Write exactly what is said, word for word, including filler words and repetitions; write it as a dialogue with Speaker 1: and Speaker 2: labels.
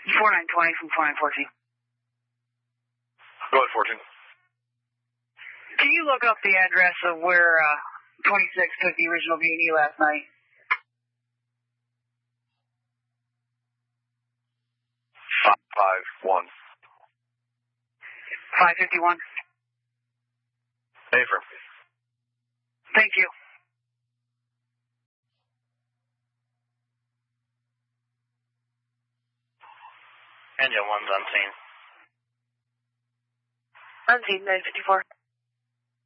Speaker 1: four nine twenty from four nine fourteen.
Speaker 2: Go ahead, fourteen.
Speaker 1: Can you look up the address of where uh, twenty-six took the original B and E last night?
Speaker 2: five five one.
Speaker 1: five fifty-one.
Speaker 2: Affirm.
Speaker 1: Thank you.
Speaker 3: Engine one's on scene.
Speaker 1: On scene, nine fifty-four.